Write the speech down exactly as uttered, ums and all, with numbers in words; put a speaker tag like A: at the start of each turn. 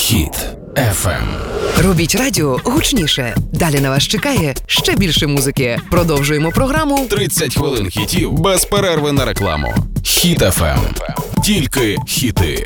A: Хіт еф ем.
B: Робіть радіо гучніше. Далі на вас чекає ще більше музики. Продовжуємо програму
A: тридцять хвилин хітів без перерви на рекламу. Хіт еф ем. Тільки хіти.